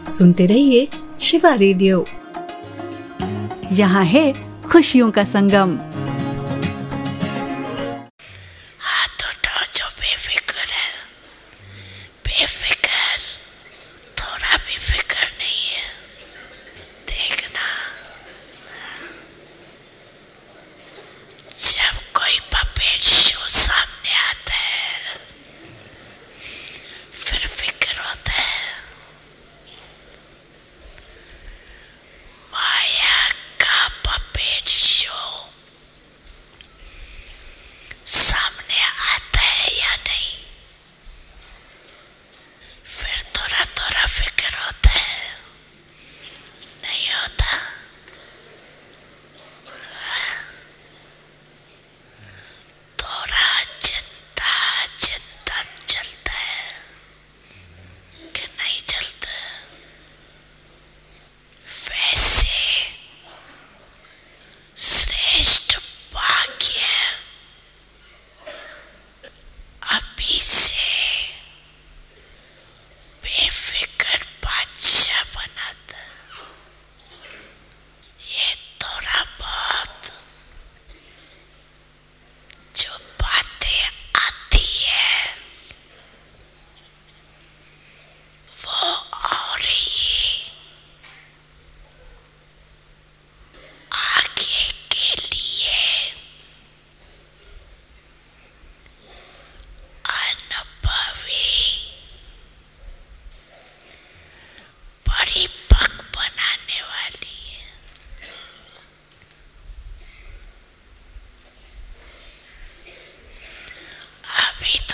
सुनते रहिए शिवा रेडियो। यहाँ है खुशियों का संगम। हाथ उठाओ जो बेफिक्र है, बेफिक्र, थोड़ा भी फिक्र नहीं है। देखना, जब कोई पपेट शो सामने आता है फिर फिक्र होता है। माया का पपेट शो सामने आता है या नहीं, फिर थोड़ा थोड़ा फिक्र होता